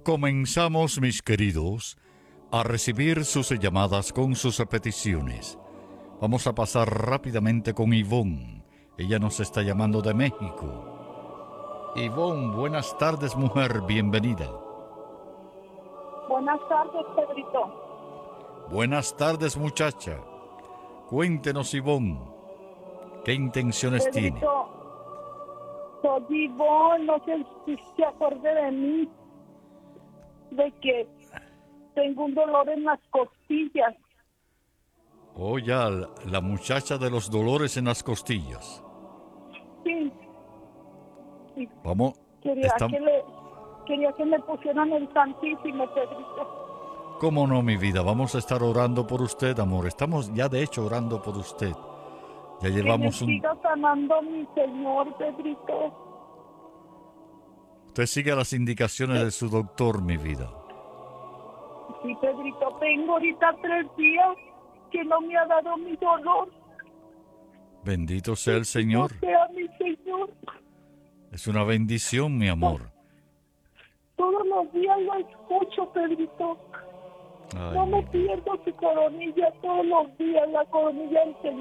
Comenzamos, mis queridos, a recibir sus llamadas con sus peticiones. Vamos a pasar rápidamente con Ivonne. Ella nos está llamando de México. Ivonne, buenas tardes, mujer, bienvenida. Buenas tardes, Pedrito. Buenas tardes, muchacha. Cuéntenos, Ivonne, ¿qué intenciones tiene? Soy Ivonne, no sé si se acuerde de mí, de que tengo un dolor en las costillas. Oh, ya, la muchacha de los dolores en las costillas. Sí. Y Vamos, quería que me pusieran el Santísimo, Pedrito. ¿Cómo no, mi vida? Vamos a estar orando por usted, amor. Estamos ya, de hecho, orando por usted. Ya llevamos que me siga sanando mi Señor, Pedrito. Usted sigue las indicaciones de su doctor, mi vida. Sí, Pedrito, tengo ahorita 3 días que no me ha dado mi dolor. Bendito sea el Señor. Bendito sea mi Señor. Es una bendición, mi amor. Todos los días lo escucho, Pedrito. Ay, No me mi vida. pierdo su coronilla todos los días, la coronilla del Señor.